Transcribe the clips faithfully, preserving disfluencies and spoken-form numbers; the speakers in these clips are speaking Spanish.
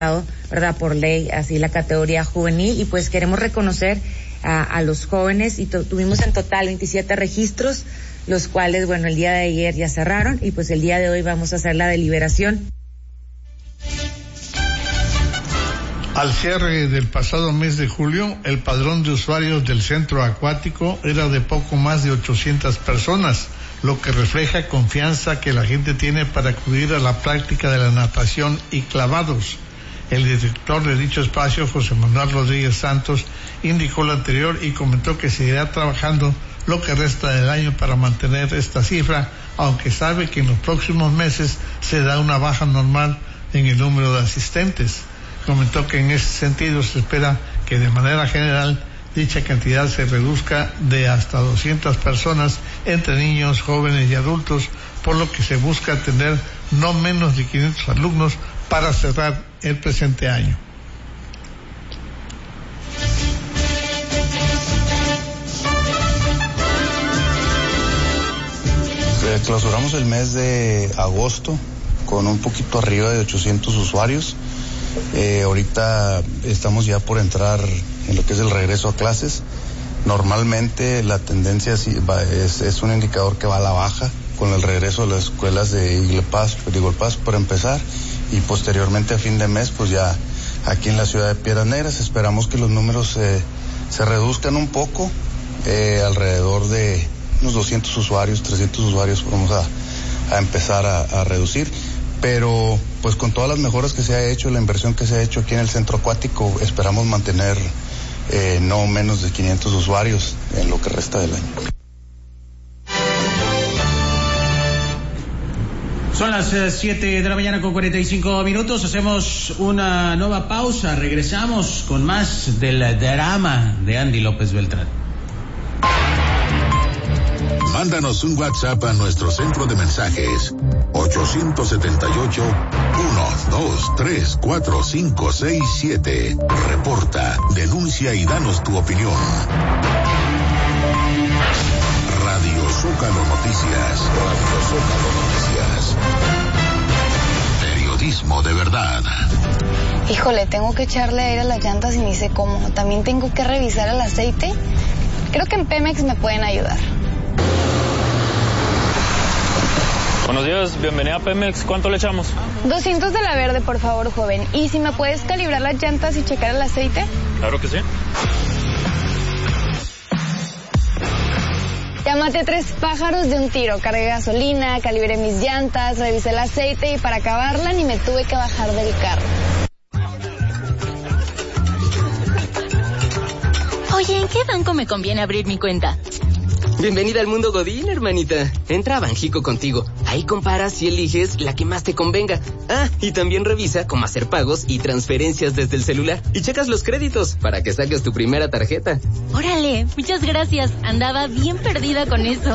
verdad, por ley, así la categoría juvenil, y pues queremos reconocer a, a los jóvenes, y to, tuvimos en total veintisiete registros, los cuales, bueno, el día de ayer ya cerraron, y pues el día de hoy vamos a hacer la deliberación. Al cierre del pasado mes de julio, el padrón de usuarios del centro acuático era de poco más de ochocientas personas, lo que refleja confianza que la gente tiene para acudir a la práctica de la natación y clavados. El director de dicho espacio, José Manuel Rodríguez Santos, indicó lo anterior y comentó que seguirá trabajando lo que resta del año para mantener esta cifra, aunque sabe que en los próximos meses se da una baja normal en el número de asistentes. Comentó que en ese sentido se espera que de manera general dicha cantidad se reduzca de hasta doscientas personas entre niños, jóvenes y adultos, por lo que se busca tener no menos de quinientos alumnos para cerrar el presente año. Clausuramos el mes de agosto con un poquito arriba de ochocientos usuarios. Eh, ahorita estamos ya por entrar en lo que es el regreso a clases. Normalmente la tendencia es, es, es un indicador que va a la baja con el regreso a las escuelas de Eagle Pass, Eagle Pass por empezar, y posteriormente a fin de mes pues ya aquí en la ciudad de Piedras Negras esperamos que los números eh, se reduzcan un poco, eh, alrededor de unos doscientos usuarios, trescientos usuarios vamos a, a empezar a, a reducir, pero pues con todas las mejoras que se ha hecho, la inversión que se ha hecho aquí en el centro acuático, esperamos mantener eh, no menos de quinientos usuarios en lo que resta del año. Son las siete de la mañana con cuarenta y cinco minutos, hacemos una nueva pausa, regresamos con más del drama de Andy López Beltrán. Mándanos un WhatsApp a nuestro centro de mensajes ocho siete ocho, uno dos tres cuatro cinco seis siete. Reporta, denuncia y danos tu opinión. Radio Zócalo Noticias. Radio Zócalo Noticias. Periodismo de verdad. Híjole, tengo que echarle aire a las llantas y ni sé cómo. También tengo que revisar el aceite. Creo que en Pemex me pueden ayudar. Buenos días, bienvenida a Pemex. ¿Cuánto le echamos? doscientos de la verde, por favor, joven. ¿Y si me puedes calibrar las llantas y checar el aceite? Claro que sí. Ya maté tres pájaros de un tiro. Cargué gasolina, calibré mis llantas, revisé el aceite y para acabarla ni me tuve que bajar del carro. Oye, ¿en qué banco me conviene abrir mi cuenta? Bienvenida al mundo Godín, hermanita. Entra a Banjico Contigo. Ahí comparas y eliges la que más te convenga. Ah, y también revisa cómo hacer pagos y transferencias desde el celular. Y checas los créditos para que saques tu primera tarjeta. Órale, muchas gracias. Andaba bien perdida con eso.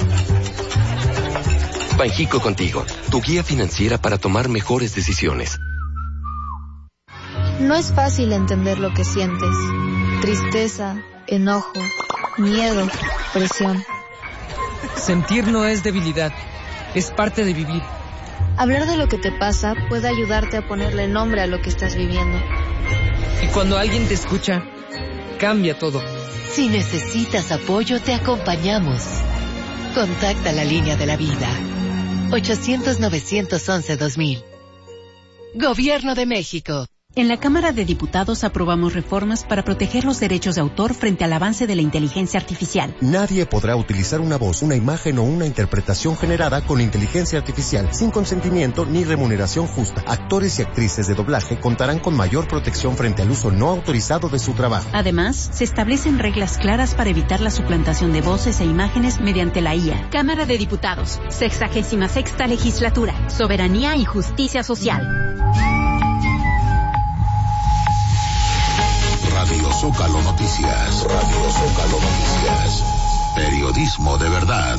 Banjico Contigo, tu guía financiera para tomar mejores decisiones. No es fácil entender lo que sientes. Tristeza, enojo, miedo, presión. Sentir no es debilidad, es parte de vivir. Hablar de lo que te pasa puede ayudarte a ponerle nombre a lo que estás viviendo. Y cuando alguien te escucha, cambia todo. Si necesitas apoyo, te acompañamos. Contacta la línea de la vida. ochocientos, novecientos once, dos mil. Gobierno de México. En la Cámara de Diputados aprobamos reformas para proteger los derechos de autor frente al avance de la inteligencia artificial. Nadie podrá utilizar una voz, una imagen o una interpretación generada con inteligencia artificial sin consentimiento ni remuneración justa. Actores y actrices de doblaje contarán con mayor protección frente al uso no autorizado de su trabajo. Además, se establecen reglas claras para evitar la suplantación de voces e imágenes mediante la I A. Cámara de Diputados, sexagésima sexta legislatura, soberanía y justicia social. Radio Zócalo Noticias. Radio Zócalo Noticias. Periodismo de verdad.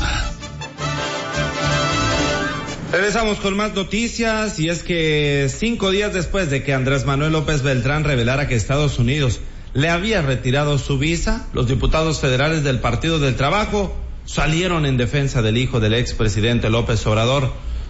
Regresamos con más noticias, y es que cinco días después de que Andrés Manuel López Beltrán revelara que Estados Unidos le había retirado su visa, los diputados federales del Partido del Trabajo salieron en defensa del hijo del expresidente López Obrador,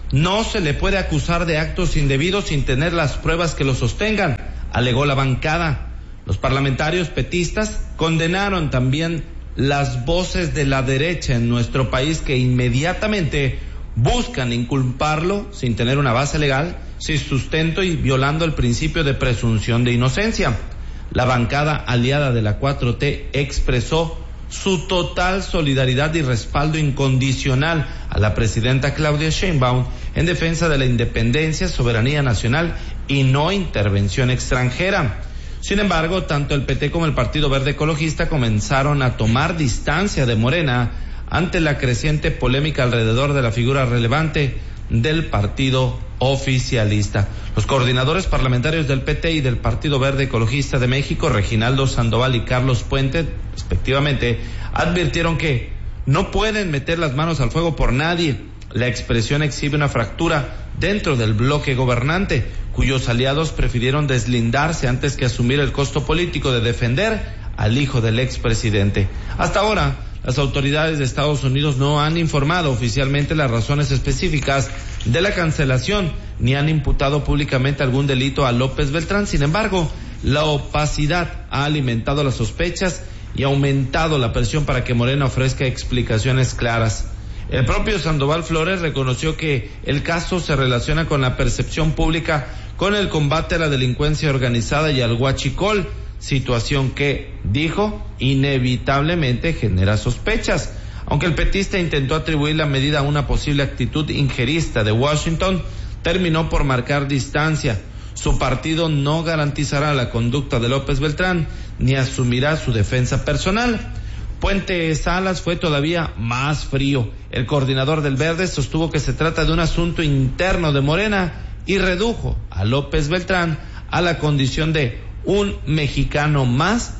No se le puede acusar de actos indebidos sin tener las pruebas que lo sostengan, alegó la bancada. Los parlamentarios petistas condenaron también las voces de la derecha en nuestro país que inmediatamente buscan inculparlo sin tener una base legal, sin sustento y violando el principio de presunción de inocencia. La bancada aliada de la cuatro T expresó su total solidaridad y respaldo incondicional a la presidenta Claudia Sheinbaum en defensa de la independencia, soberanía nacional y no intervención extranjera. Sin embargo, tanto el P T como el Partido Verde Ecologista comenzaron a tomar distancia de Morena ante la creciente polémica alrededor de la figura relevante del partido oficialista. Los coordinadores parlamentarios del P T y del Partido Verde Ecologista de México, Reginaldo Sandoval y Carlos Puente, respectivamente, advirtieron que no pueden meter las manos al fuego por nadie. La expresión exhibe una fractura dentro del bloque gobernante, cuyos aliados prefirieron deslindarse antes que asumir el costo político de defender al hijo del expresidente. Hasta ahora, las autoridades de Estados Unidos no han informado oficialmente las razones específicas de la cancelación, ni han imputado públicamente algún delito a López Beltrán. Sin embargo, la opacidad ha alimentado las sospechas y aumentado la presión para que Morena ofrezca explicaciones claras. El propio Sandoval Flores reconoció que el caso se relaciona con la percepción pública con el combate a la delincuencia organizada y al huachicol, situación que, dijo, inevitablemente genera sospechas. Aunque el petista intentó atribuir la medida a una posible actitud injerista de Washington, terminó por marcar distancia. Su partido no garantizará la conducta de López Beltrán ni asumirá su defensa personal. Puente Salas fue todavía más frío. El coordinador del Verde sostuvo que se trata de un asunto interno de Morena y redujo a López Beltrán a la condición de un mexicano más,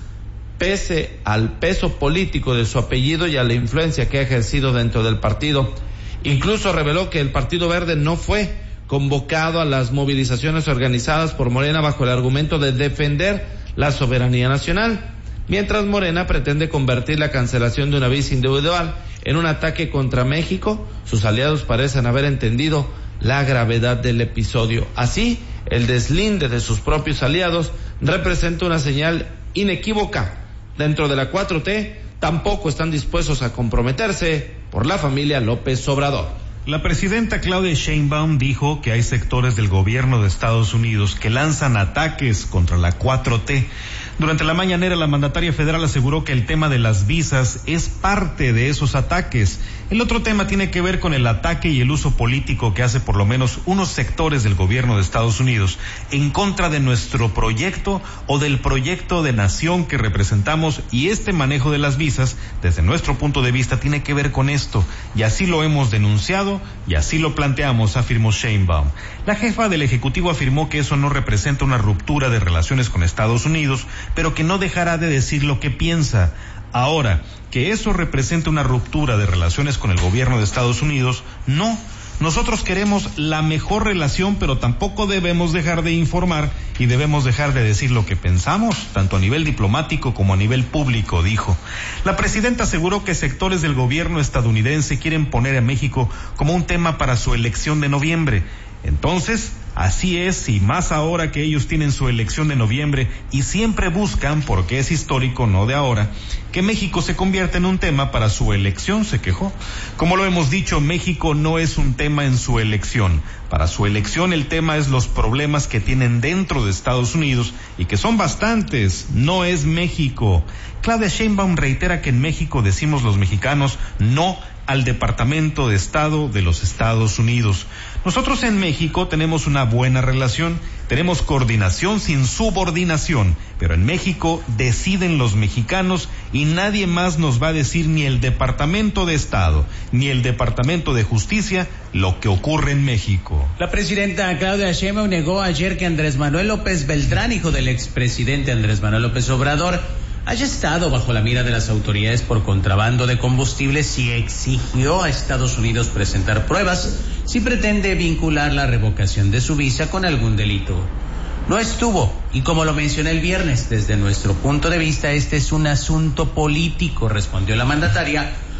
pese al peso político de su apellido y a la influencia que ha ejercido dentro del partido. Incluso reveló que el Partido Verde no fue convocado a las movilizaciones organizadas por Morena bajo el argumento de defender la soberanía nacional, mientras Morena pretende convertir la cancelación de una visa individual en un ataque contra México. Sus aliados parecen haber entendido la gravedad del episodio. Así, el deslinde de sus propios aliados representa una señal inequívoca. Dentro de la cuatro T tampoco están dispuestos a comprometerse por la familia López Obrador. La presidenta Claudia Sheinbaum dijo que hay sectores del gobierno de Estados Unidos que lanzan ataques contra la cuatro T. Durante la mañanera, la mandataria federal aseguró que el tema de las visas es parte de esos ataques. El otro tema tiene que ver con el ataque y el uso político que hace por lo menos unos sectores del gobierno de Estados Unidos en contra de nuestro proyecto o del proyecto de nación que representamos, y este manejo de las visas, desde nuestro punto de vista, tiene que ver con esto, y así lo hemos denunciado y así lo planteamos, afirmó Sheinbaum. La jefa del Ejecutivo afirmó que eso no representa una ruptura de relaciones con Estados Unidos, pero que no dejará de decir lo que piensa. Ahora, que eso representa una ruptura de relaciones con el gobierno de Estados Unidos, no. Nosotros queremos la mejor relación, pero tampoco debemos dejar de informar y debemos dejar de decir lo que pensamos, tanto a nivel diplomático como a nivel público, dijo. La presidenta aseguró que sectores del gobierno estadounidense quieren poner a México como un tema para su elección de noviembre. Entonces, así es, y más ahora que ellos tienen su elección de noviembre y siempre buscan, porque es histórico, no de ahora, que México se convierta en un tema para su elección, se quejó. Como lo hemos dicho, México no es un tema en su elección. Para su elección el tema es los problemas que tienen dentro de Estados Unidos y que son bastantes, no es México. Claudia Sheinbaum reitera que en México decimos los mexicanos no al Departamento de Estado de los Estados Unidos. Nosotros en México tenemos una buena relación, tenemos coordinación sin subordinación, pero en México deciden los mexicanos y nadie más nos va a decir, ni el Departamento de Estado, ni el Departamento de Justicia, lo que ocurre en México. La presidenta Claudia Sheinbaum negó ayer que Andrés Manuel López Beltrán, hijo del expresidente Andrés Manuel López Obrador, haya estado bajo la mira de las autoridades por contrabando de combustibles y exigió a Estados Unidos presentar pruebas si pretende vincular la revocación de su visa con algún delito. No estuvo, y como lo mencioné el viernes, desde nuestro punto de vista este es un asunto político, respondió la mandataria,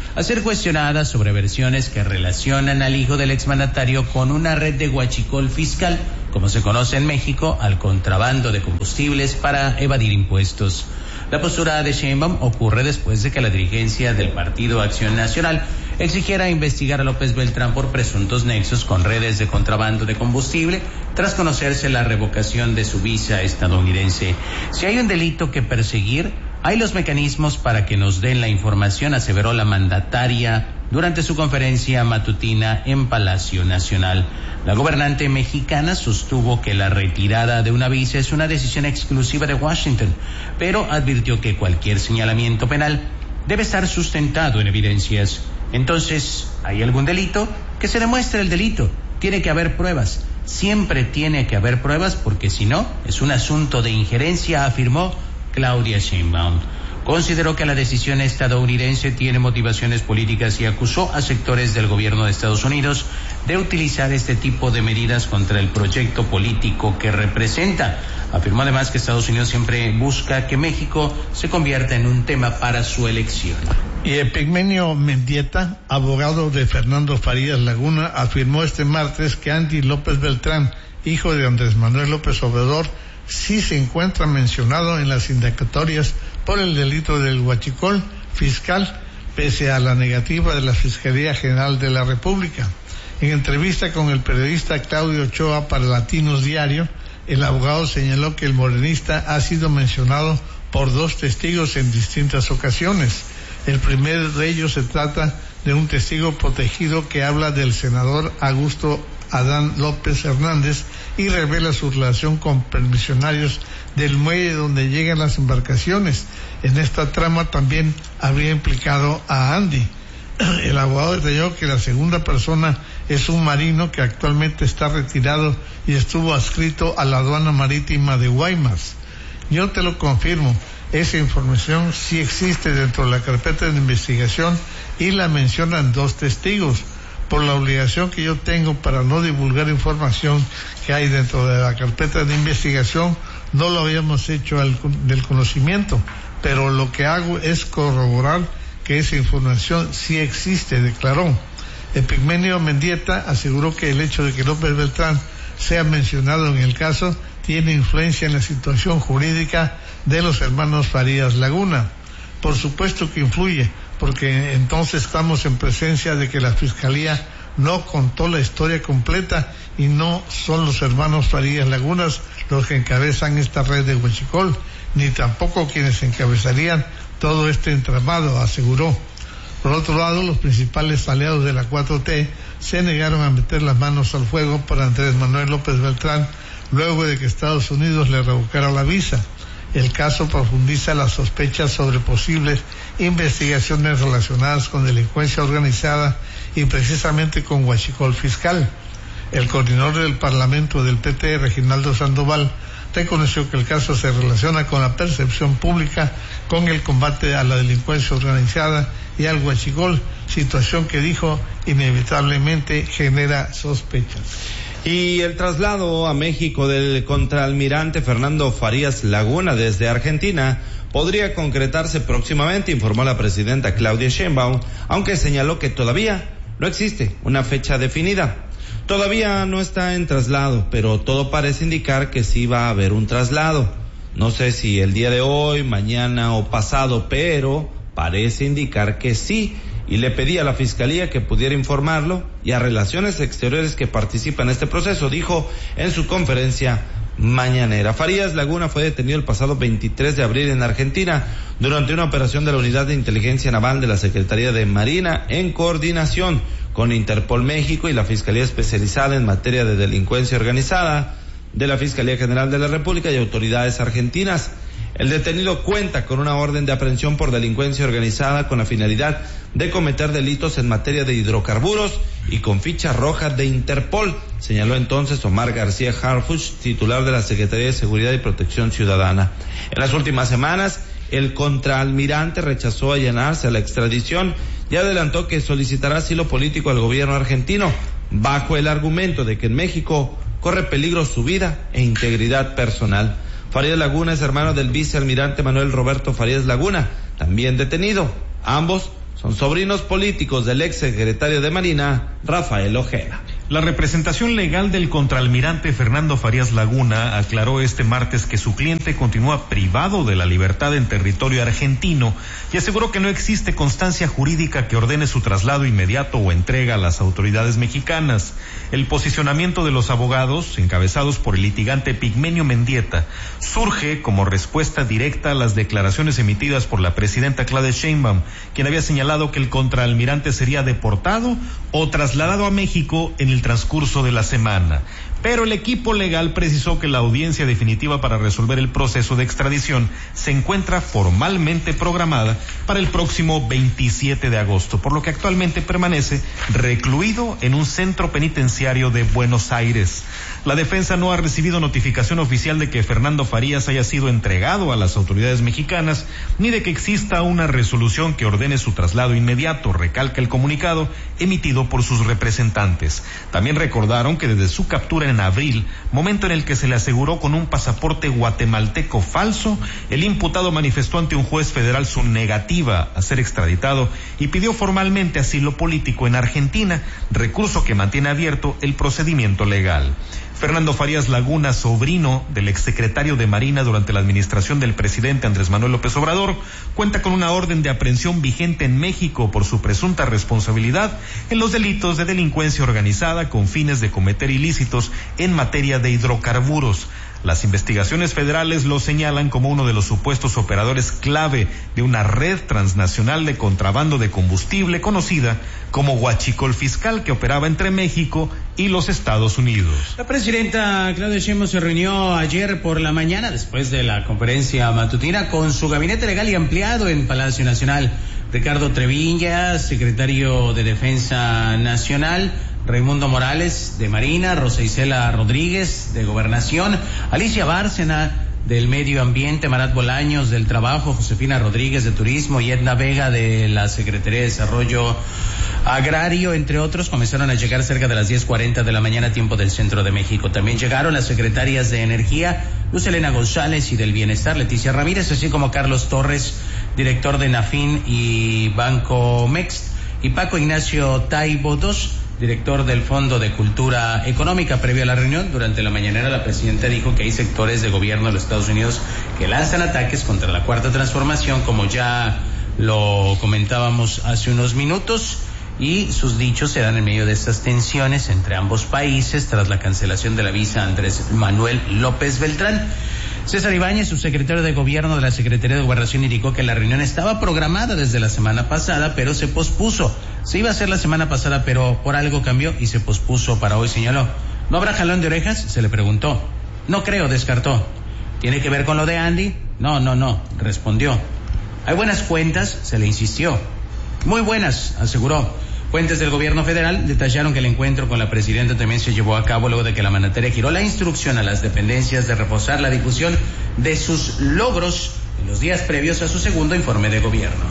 a ser cuestionada sobre versiones que relacionan al hijo del exmandatario con una red de huachicol fiscal, como se conoce en México, al contrabando de combustibles para evadir impuestos. La postura de Sheinbaum ocurre después de que la dirigencia del Partido Acción Nacional exigiera investigar a López Beltrán por presuntos nexos con redes de contrabando de combustible, tras conocerse la revocación de su visa estadounidense. Si hay un delito que perseguir, hay los mecanismos para que nos den la información, aseveró la mandataria durante su conferencia matutina en Palacio Nacional. La gobernante mexicana sostuvo que la retirada de una visa es una decisión exclusiva de Washington, pero advirtió que cualquier señalamiento penal debe estar sustentado en evidencias. Entonces, ¿hay algún delito? Que se demuestre el delito. Tiene que haber pruebas. Siempre tiene que haber pruebas, porque si no, es un asunto de injerencia, afirmó Claudia Sheinbaum. Consideró que la decisión estadounidense tiene motivaciones políticas y acusó a sectores del gobierno de Estados Unidos de utilizar este tipo de medidas contra el proyecto político que representa. Afirmó además que Estados Unidos siempre busca que México se convierta en un tema para su elección. Y Epigmenio Mendieta, abogado de Fernando Farías Laguna, afirmó este martes que Andy López Beltrán, hijo de Andrés Manuel López Obrador, sí se encuentra mencionado en las indagatorias por el delito del huachicol fiscal, pese a la negativa de la Fiscalía General de la República. En entrevista con el periodista Claudio Ochoa para Latinos Diario, el abogado señaló que el morenista ha sido mencionado por dos testigos en distintas ocasiones. El primero de ellos se trata de un testigo protegido que habla del senador Augusto Adán López Hernández y revela su relación con permisionarios del muelle donde llegan las embarcaciones. En esta trama también habría implicado a Andy. El abogado detalló que la segunda persona es un marino que actualmente está retirado y estuvo adscrito a la aduana marítima de Guaymas. Yo te lo confirmo, esa información sí existe dentro de la carpeta de investigación y la mencionan dos testigos. Por la obligación que yo tengo para no divulgar información que hay dentro de la carpeta de investigación, no lo habíamos hecho al, del conocimiento, pero lo que hago es corroborar que esa información sí existe, declaró. Epigmenio Mendieta aseguró que el hecho de que López Beltrán sea mencionado en el caso tiene influencia en la situación jurídica de los hermanos Farías Laguna. Por supuesto que influye, porque entonces estamos en presencia de que la Fiscalía no contó la historia completa y no son los hermanos Farías Lagunas los que encabezan esta red de huachicol, ni tampoco quienes encabezarían todo este entramado, aseguró. Por otro lado, los principales aliados de la cuatro T se negaron a meter las manos al fuego por Andrés Manuel López Beltrán luego de que Estados Unidos le revocara la visa. El caso profundiza las sospechas sobre posibles investigaciones relacionadas con delincuencia organizada y precisamente con huachicol fiscal. El coordinador del Parlamento del P T, Reginaldo Sandoval, reconoció que el caso se relaciona con la percepción pública con el combate a la delincuencia organizada y al huachicol, situación que dijo inevitablemente genera sospechas. Y el traslado a México del contraalmirante Fernando Farías Laguna desde Argentina podría concretarse próximamente, informó la presidenta Claudia Sheinbaum, aunque señaló que todavía no existe una fecha definida. Todavía no está en traslado, pero todo parece indicar que sí va a haber un traslado. No sé si el día de hoy, mañana o pasado, pero parece indicar que sí. Y le pedí a la Fiscalía que pudiera informarlo y a Relaciones Exteriores que participa en este proceso, dijo en su conferencia mañanera. Farías Laguna fue detenido el pasado veintitrés de abril en Argentina durante una operación de la Unidad de Inteligencia Naval de la Secretaría de Marina en coordinación con Interpol México y la Fiscalía Especializada en Materia de Delincuencia Organizada de la Fiscalía General de la República y autoridades argentinas. El detenido cuenta con una orden de aprehensión por delincuencia organizada con la finalidad de cometer delitos en materia de hidrocarburos y con ficha roja de Interpol, señaló entonces Omar García Harfuch, titular de la Secretaría de Seguridad y Protección Ciudadana. En las últimas semanas, el contraalmirante rechazó allanarse a la extradición y adelantó que solicitará asilo político al gobierno argentino, bajo el argumento de que en México corre peligro su vida e integridad personal. Farías Laguna es hermano del vicealmirante Manuel Roberto Farías Laguna, también detenido. Ambos son sobrinos políticos del ex secretario de Marina, Rafael Ojeda. La representación legal del contraalmirante Fernando Farías Laguna aclaró este martes que su cliente continúa privado de la libertad en territorio argentino y aseguró que no existe constancia jurídica que ordene su traslado inmediato o entrega a las autoridades mexicanas. El posicionamiento de los abogados, encabezados por el litigante Pigmenio Mendieta, surge como respuesta directa a las declaraciones emitidas por la presidenta Claudia Sheinbaum, quien había señalado que el contraalmirante sería deportado o trasladado a México en el transcurso de la semana. Pero el equipo legal precisó que la audiencia definitiva para resolver el proceso de extradición se encuentra formalmente programada para el próximo veintisiete de agosto, por lo que actualmente permanece recluido en un centro penitenciario de Buenos Aires. La defensa no ha recibido notificación oficial de que Fernando Farías haya sido entregado a las autoridades mexicanas, ni de que exista una resolución que ordene su traslado inmediato, recalca el comunicado emitido por sus representantes. También recordaron que desde su captura en abril, momento en el que se le aseguró con un pasaporte guatemalteco falso, el imputado manifestó ante un juez federal su negativa a ser extraditado y pidió formalmente asilo político en Argentina, recurso que mantiene abierto el procedimiento legal. Fernando Farías Laguna, sobrino del exsecretario de Marina durante la administración del presidente Andrés Manuel López Obrador, cuenta con una orden de aprehensión vigente en México por su presunta responsabilidad en los delitos de delincuencia organizada con fines de cometer ilícitos en materia de hidrocarburos. Las investigaciones federales lo señalan como uno de los supuestos operadores clave de una red transnacional de contrabando de combustible conocida como Huachicol Fiscal, que operaba entre México y los Estados Unidos. La presidenta Claudia Sheinbaum se reunió ayer por la mañana, después de la conferencia matutina, con su gabinete legal y ampliado en Palacio Nacional. Ricardo Trevilla, secretario de Defensa Nacional, Raimundo Morales de Marina, Rosa Isela Rodríguez de Gobernación, Alicia Bárcena del Medio Ambiente, Marat Bolaños del Trabajo, Josefina Rodríguez de Turismo y Edna Vega de la Secretaría de Desarrollo Agrario, entre otros, comenzaron a llegar cerca de las diez cuarenta de la mañana, tiempo del centro de México. También llegaron las secretarias de Energía, Luz Elena González, y del Bienestar, Leticia Ramírez, así como Carlos Torres, director de Nafin y Banco Mext, y Paco Ignacio Taibo dos, director del Fondo de Cultura Económica. Previo a la reunión, durante la mañanera, la presidenta dijo que hay sectores de gobierno de los Estados Unidos que lanzan ataques contra la Cuarta Transformación, como ya lo comentábamos hace unos minutos, y sus dichos se dan en medio de estas tensiones entre ambos países tras la cancelación de la visa a Andrés Manuel López Beltrán. César Ibáñez, subsecretario de Gobierno de la Secretaría de Gobernación, indicó que la reunión estaba programada desde la semana pasada, pero se pospuso. Se iba a hacer la semana pasada, pero por algo cambió y se pospuso para hoy, señaló. ¿No habrá jalón de orejas?, se le preguntó. No creo, descartó. ¿Tiene que ver con lo de Andy? No, no, no, respondió. ¿Hay buenas cuentas?, se le insistió. Muy buenas, aseguró. Fuentes del gobierno federal detallaron que el encuentro con la presidenta también se llevó a cabo luego de que la mandataria giró la instrucción a las dependencias de reforzar la difusión de sus logros en los días previos a su segundo informe de gobierno.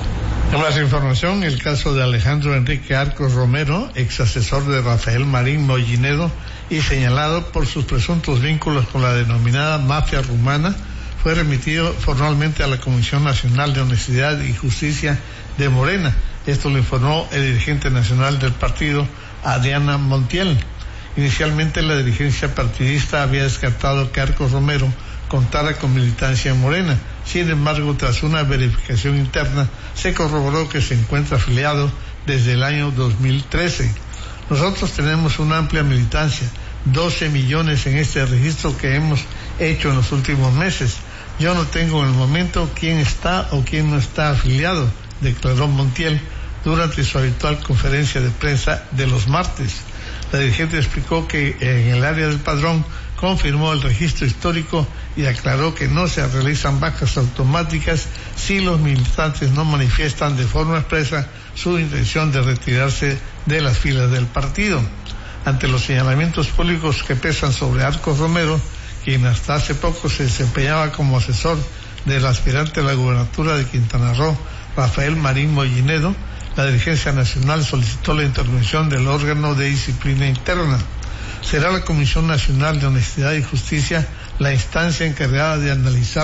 En más información, el caso de Alejandro Enrique Arcos Romero, ex asesor de Rafael Marín Mollinedo y señalado por sus presuntos vínculos con la denominada mafia rumana, fue remitido formalmente a la Comisión Nacional de Honestidad y Justicia de Morena. Esto lo informó el dirigente nacional del partido, Adriana Montiel. Inicialmente la dirigencia partidista había descartado que Arcos Romero contara con militancia en Morena. Sin embargo, tras una verificación interna, se corroboró que se encuentra afiliado desde el año dos mil trece. Nosotros tenemos una amplia militancia, doce millones en este registro que hemos hecho en los últimos meses. Yo no tengo en el momento quién está o quién no está afiliado, declaró Montiel durante su habitual conferencia de prensa de los martes. La dirigente explicó que en el área del padrón confirmó el registro histórico y aclaró que no se realizan bajas automáticas si los militantes no manifiestan de forma expresa su intención de retirarse de las filas del partido. Ante los señalamientos públicos que pesan sobre Arcos Romero, quien hasta hace poco se desempeñaba como asesor del aspirante a la gubernatura de Quintana Roo, Rafael Marín Mollinedo, la dirigencia nacional solicitó la intervención del órgano de disciplina interna. Será la Comisión Nacional de Honestidad y Justicia la instancia encargada de analizar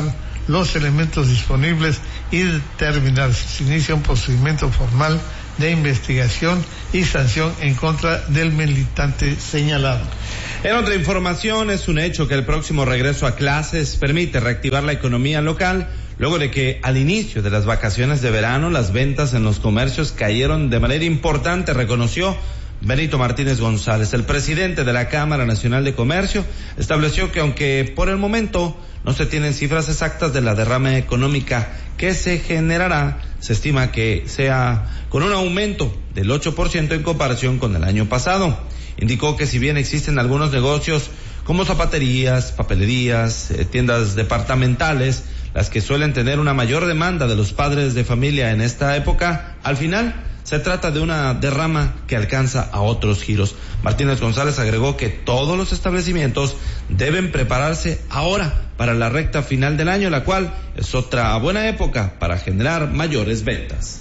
los elementos disponibles y determinar si se inicia un procedimiento formal de investigación y sanción en contra del militante señalado. En otra información, es un hecho que el próximo regreso a clases permite reactivar la economía local, luego de que al inicio de las vacaciones de verano las ventas en los comercios cayeron de manera importante, reconoció Benito Martínez González. El presidente de la Cámara Nacional de Comercio estableció que aunque por el momento no se tienen cifras exactas de la derrama económica que se generará, se estima que sea con un aumento del ocho por ciento en comparación con el año pasado. Indicó que si bien existen algunos negocios como zapaterías, papelerías, eh, tiendas departamentales, las que suelen tener una mayor demanda de los padres de familia en esta época, al final se trata de una derrama que alcanza a otros giros. Martínez González agregó que todos los establecimientos deben prepararse ahora para la recta final del año, la cual es otra buena época para generar mayores ventas.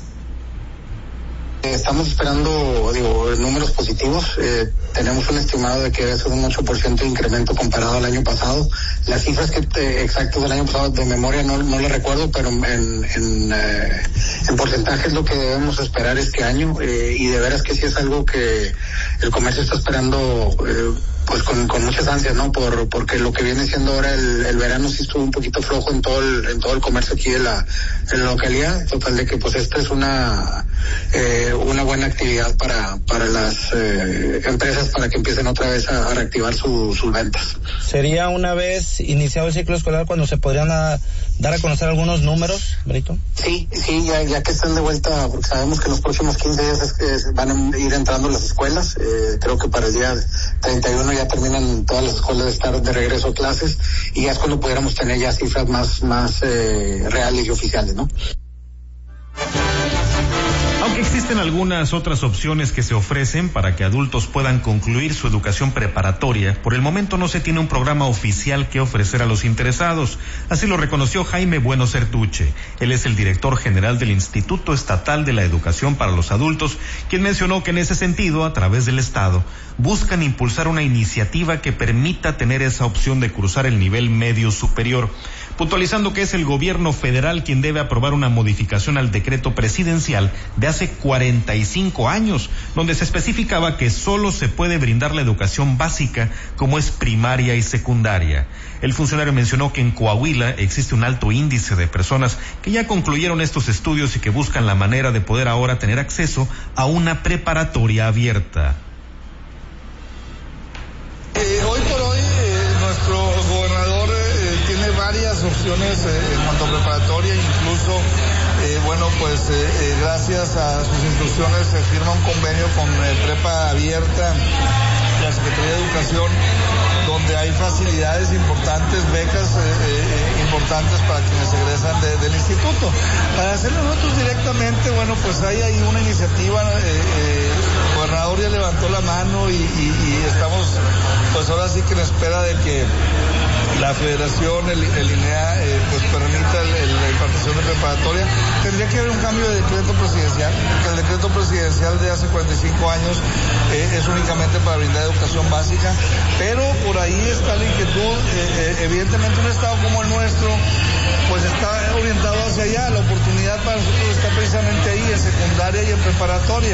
Estamos esperando, digo, números positivos. Eh, tenemos un estimado de que debe ser un ocho por ciento de incremento comparado al año pasado. Las cifras que eh, exactas del año pasado de memoria no, no las recuerdo, pero en, en, eh, en porcentaje es lo que debemos esperar este año. Eh, y de veras que sí es algo que el comercio está esperando eh, pues con, con muchas ansias, ¿no? Por, porque lo que viene siendo ahora el, el verano sí estuvo un poquito flojo en todo el, en todo el comercio aquí de la, de la localidad. Total de que pues esta es una, eh, una buena actividad para, para las eh, empresas para que empiecen otra vez a, a reactivar su, sus ventas. ¿Sería una vez iniciado el ciclo escolar cuando se podrían a, dar a conocer algunos números, Benito? Sí, sí, ya, ya que están de vuelta, porque sabemos que en los próximos quince días es que van a ir entrando las escuelas. Eh, creo que para el día treinta y uno ya terminan todas las escuelas de estar de regreso a clases y ya es cuando pudiéramos tener ya cifras más, más eh, reales y oficiales, ¿no? Aunque existen algunas otras opciones que se ofrecen para que adultos puedan concluir su educación preparatoria, por el momento no se tiene un programa oficial que ofrecer a los interesados. Así lo reconoció Jaime Bueno Certuche. Él es el director general del Instituto Estatal de la Educación para los Adultos, quien mencionó que en ese sentido, a través del Estado, buscan impulsar una iniciativa que permita tener esa opción de cruzar el nivel medio superior, puntualizando que es el gobierno federal quien debe aprobar una modificación al decreto presidencial de hace cuarenta y cinco años, donde se especificaba que solo se puede brindar la educación básica como es primaria y secundaria. El funcionario mencionó que en Coahuila existe un alto índice de personas que ya concluyeron estos estudios y que buscan la manera de poder ahora tener acceso a una preparatoria abierta. Eh, hoy por hoy eh, nuestro gobernador eh, tiene varias opciones eh, en cuanto a preparatoria, incluso eh, bueno pues eh, eh, gracias a sus instrucciones se firma un convenio con eh, Prepa Abierta de la Secretaría de Educación, donde hay facilidades importantes, becas eh, eh, importantes para quienes egresan de, del instituto. Para hacerlo nosotros directamente, bueno, pues hay ahí una iniciativa, eh, eh, el gobernador ya levantó la mano y, y, y estamos, pues ahora sí que en espera de que la federación, el, el I N E A, eh, pues permita el, el, la impartición de preparatoria. Tendría que haber un cambio de decreto presidencial, porque el decreto presidencial de hace cuarenta y cinco años eh, es únicamente para brindar educación básica, pero por ahí está la inquietud. Eh, eh, evidentemente un estado como el nuestro pues está orientado hacia allá. La oportunidad para nosotros está precisamente ahí, en secundaria y en preparatoria.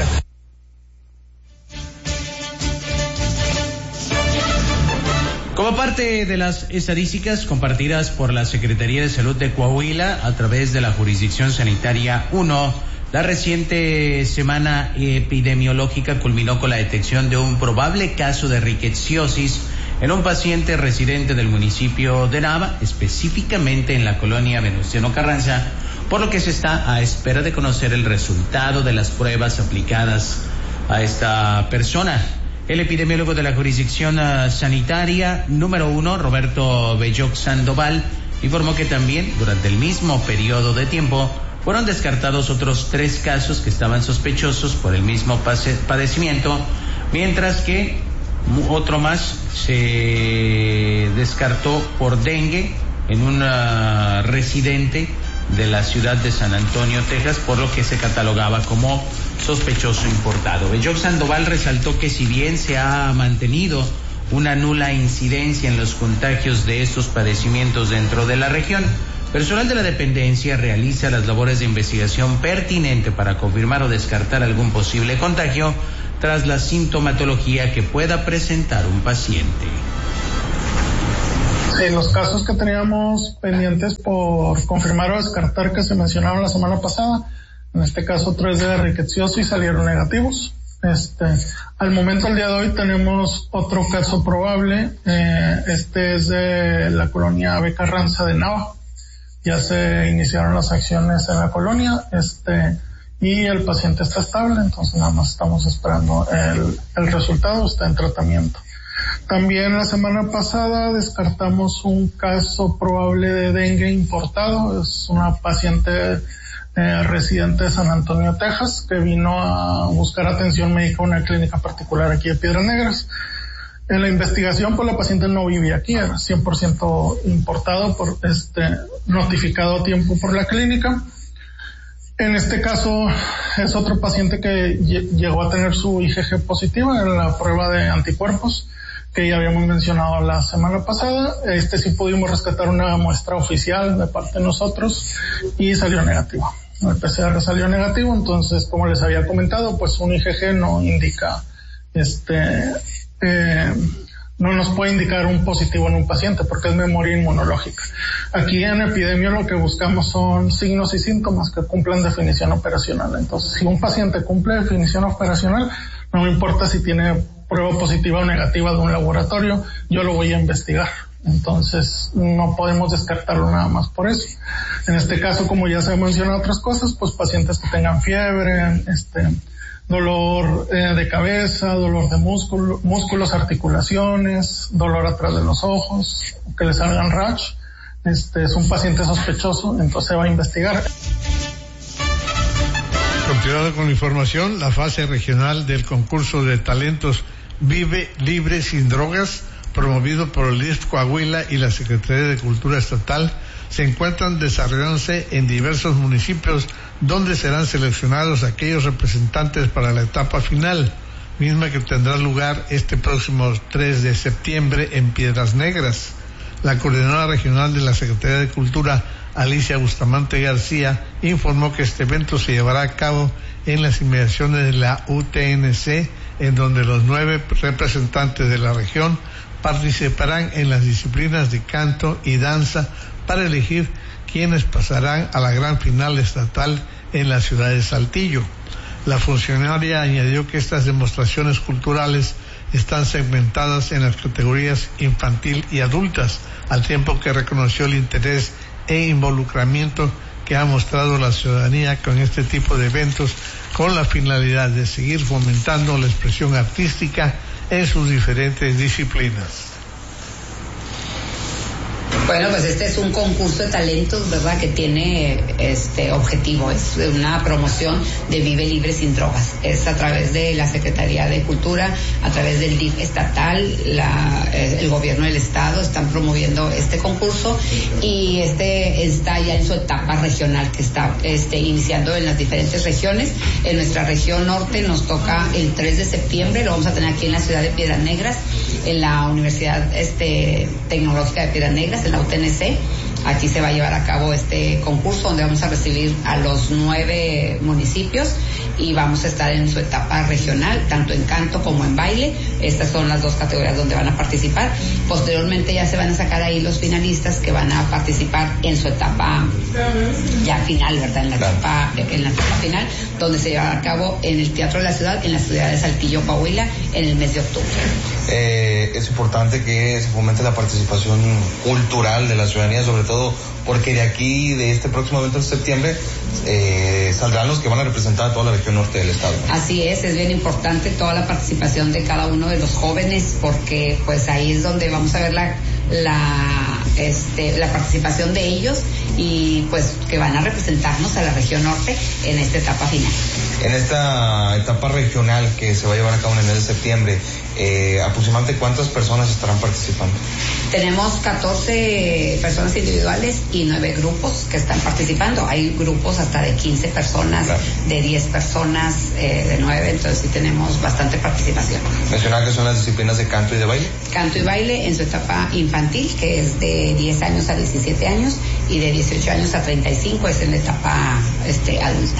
Como parte de las estadísticas compartidas por la Secretaría de Salud de Coahuila a través de la Jurisdicción Sanitaria uno, la reciente semana epidemiológica culminó con la detección de un probable caso de rickettsiosis en un paciente residente del municipio de Nava, específicamente en la colonia Venustiano Carranza, por lo que se está a espera de conocer el resultado de las pruebas aplicadas a esta persona. El epidemiólogo de la jurisdicción uh, sanitaria número uno, Roberto Belloc Sandoval, informó que también durante el mismo periodo de tiempo fueron descartados otros tres casos que estaban sospechosos por el mismo pase- padecimiento, mientras que otro más se descartó por dengue en un uh, residente de la ciudad de San Antonio, Texas, por lo que se catalogaba como sospechoso importado. Belloc Sandoval resaltó que si bien se ha mantenido una nula incidencia en los contagios de estos padecimientos dentro de la región, Personal de la dependencia realiza las labores de investigación pertinente para confirmar o descartar algún posible contagio tras la sintomatología que pueda presentar un paciente. Sí, los casos que teníamos pendientes por confirmar o descartar que se mencionaron la semana pasada, en este caso tres de ricketsiosis y salieron negativos. Este, al momento, el día de hoy, tenemos otro caso probable. Eh, este es de la colonia B. Carranza de Nava. Ya se iniciaron las acciones en la colonia, este, y el paciente está estable, entonces nada más estamos esperando el, el resultado, está en tratamiento. También la semana pasada descartamos un caso probable de dengue importado. Es una paciente eh, residente de San Antonio, Texas, que vino a buscar atención médica en una clínica particular aquí de Piedras Negras. En la investigación, pues la paciente no vivía aquí, era cien por ciento importado, por este, notificado a tiempo por la clínica. En este caso, es otro paciente que llegó a tener su I G G positiva en la prueba de anticuerpos que ya habíamos mencionado la semana pasada. Este sí pudimos rescatar una muestra oficial de parte de nosotros y salió negativo. El P C R salió negativo, entonces, como les había comentado, pues un I G G no indica este... Eh, no nos puede indicar un positivo en un paciente porque es memoria inmunológica. Aquí en epidemia lo que buscamos son signos y síntomas que cumplan definición operacional. Entonces, si un paciente cumple definición operacional, no me importa si tiene prueba positiva o negativa de un laboratorio, yo lo voy a investigar. Entonces, no podemos descartarlo nada más por eso. En este caso, como ya se mencionado otras cosas, pues pacientes que tengan fiebre, este... dolor eh, de cabeza, dolor de músculo, músculos, articulaciones, dolor atrás de los ojos, que le salgan rash, este es un paciente sospechoso, entonces se va a investigar. Continuando con la información, la fase regional del concurso de talentos Vive Libre Sin Drogas, promovido por el I S F Coahuila y la Secretaría de Cultura Estatal, se encuentran desarrollándose en diversos municipios donde serán seleccionados aquellos representantes para la etapa final, misma que tendrá lugar este próximo tres de septiembre en Piedras Negras. La coordinadora regional de la Secretaría de Cultura, Alicia Bustamante García, informó que este evento se llevará a cabo en las inmediaciones de la U T N C, en donde los nueve representantes de la región participarán en las disciplinas de canto y danza para elegir quienes pasarán a la gran final estatal en la ciudad de Saltillo. La funcionaria añadió que estas demostraciones culturales están segmentadas en las categorías infantil y adultas, al tiempo que reconoció el interés e involucramiento que ha mostrado la ciudadanía con este tipo de eventos, con la finalidad de seguir fomentando la expresión artística en sus diferentes disciplinas. Bueno, pues este es un concurso de talentos, ¿verdad?, que tiene este objetivo, es una promoción de Vive Libre Sin Drogas. Es a través de la Secretaría de Cultura, a través del D I F estatal, la, el gobierno del estado están promoviendo este concurso y este está ya en su etapa regional, que está este iniciando en las diferentes regiones. En nuestra región norte nos toca el tres de septiembre, lo vamos a tener aquí en la ciudad de Piedras Negras, en la Universidad este Tecnológica de Piedras Negras, en la U T N C. Aquí se va a llevar a cabo este concurso donde vamos a recibir a los nueve municipios y vamos a estar en su etapa regional, tanto en canto como en baile. Estas son las dos categorías donde van a participar. Posteriormente ya se van a sacar ahí los finalistas que van a participar en su etapa ya final, ¿verdad? En la etapa, en la etapa final, donde se llevará a cabo en el Teatro de la Ciudad, en la ciudad de Saltillo, Coahuila, en el mes de octubre. Eh, es importante que se fomente la participación cultural de la ciudadanía, sobre todo porque de aquí, de este próximo evento de septiembre, eh, saldrán los que van a representar a toda la región norte del estado. Así es, es bien importante toda la participación de cada uno de los jóvenes, porque pues ahí es donde vamos a ver la la este la participación de ellos y pues que van a representarnos a la región norte en esta etapa final. En esta etapa regional que se va a llevar a cabo en el mes de septiembre, eh, aproximadamente ¿cuántas personas estarán participando? Tenemos catorce personas individuales y nueve grupos que están participando. Hay grupos hasta de quince personas, claro, de diez personas, eh, de nueve, entonces sí tenemos bastante participación. Mencionaba que son las disciplinas de canto y de baile. Canto y baile en su etapa infantil, que es de diez años a diecisiete años, y de dieciocho años a treinta y cinco es en la etapa este, adulta.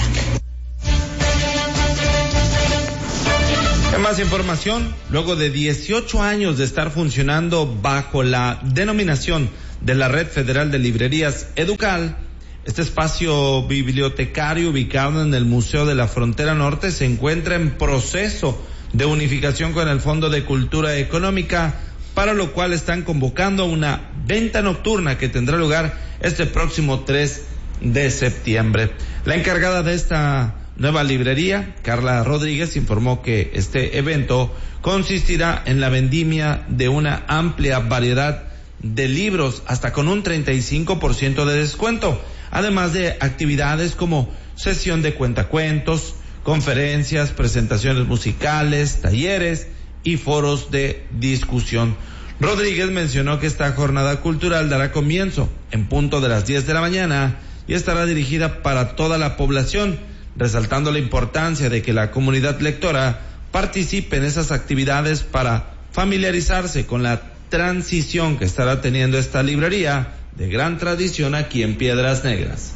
Más información, luego de dieciocho años de estar funcionando bajo la denominación de la Red Federal de Librerías Educal, este espacio bibliotecario ubicado en el Museo de la Frontera Norte se encuentra en proceso de unificación con el Fondo de Cultura Económica, para lo cual están convocando una venta nocturna que tendrá lugar este próximo tres de septiembre. La encargada de esta nueva librería, Carla Rodríguez, informó que este evento consistirá en la vendimia de una amplia variedad de libros, hasta con un treinta y cinco por ciento de descuento, además de actividades como sesión de cuentacuentos, conferencias, presentaciones musicales, talleres y foros de discusión. Rodríguez mencionó que esta jornada cultural dará comienzo en punto de las diez de la mañana y estará dirigida para toda la población, resaltando la importancia de que la comunidad lectora participe en esas actividades para familiarizarse con la transición que estará teniendo esta librería de gran tradición aquí en Piedras Negras.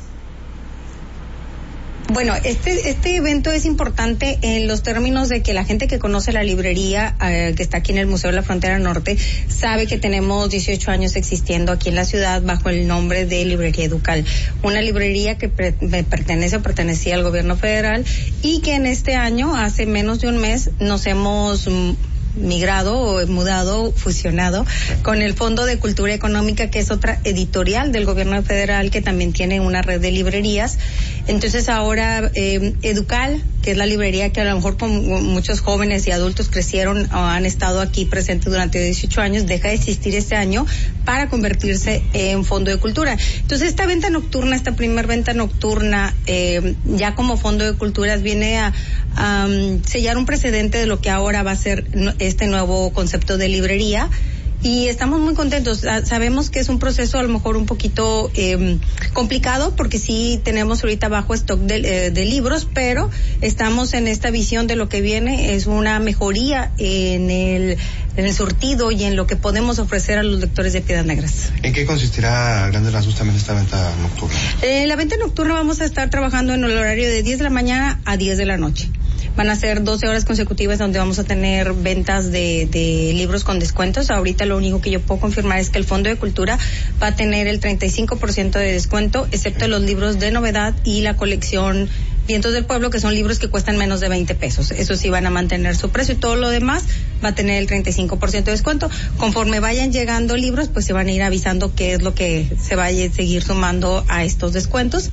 Bueno, este este evento es importante en los términos de que la gente que conoce la librería eh, que está aquí en el Museo de la Frontera Norte sabe que tenemos dieciocho años existiendo aquí en la ciudad bajo el nombre de Librería Educal, una librería que pre- pertenece o pertenecía al gobierno federal y que en este año, hace menos de un mes, nos hemos mm, migrado o mudado, fusionado con el Fondo de Cultura Económica, que es otra editorial del gobierno federal que también tiene una red de librerías. Entonces ahora eh, Educal, que es la librería que a lo mejor con muchos jóvenes y adultos crecieron o han estado aquí presentes durante dieciocho años, deja de existir este año para convertirse en Fondo de Cultura. Entonces esta venta nocturna, esta primer venta nocturna, eh, ya como Fondo de Culturas, viene a, a um, sellar un precedente de lo que ahora va a ser este nuevo concepto de librería. Y estamos muy contentos. Sabemos que es un proceso a lo mejor un poquito eh, complicado, porque sí tenemos ahorita bajo stock de, eh, de libros, pero estamos en esta visión de lo que viene. Es una mejoría en el, en el surtido y en lo que podemos ofrecer a los lectores de Piedras Negras. ¿En qué consistirá a grandes rasgos también esta venta nocturna? En eh, la venta nocturna vamos a estar trabajando en el horario de diez de la mañana a diez de la noche. Van a ser doce horas consecutivas donde vamos a tener ventas de, de libros con descuentos. Ahorita lo único que yo puedo confirmar es que el Fondo de Cultura va a tener el treinta y cinco por ciento de descuento, excepto los libros de novedad y la colección Vientos del Pueblo, que son libros que cuestan menos de veinte pesos. Eso sí van a mantener su precio, y todo lo demás va a tener el treinta y cinco por ciento de descuento. Conforme vayan llegando libros, pues se van a ir avisando qué es lo que se vaya a seguir sumando a estos descuentos.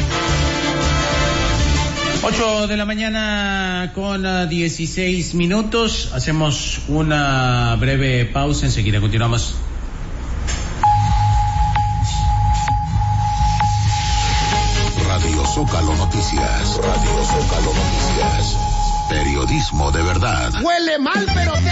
Ocho de la mañana con uh, dieciséis minutos. Hacemos una breve pausa, enseguida continuamos. Radio Zócalo Noticias. Radio Zócalo Noticias. Periodismo de verdad. Huele mal, pero te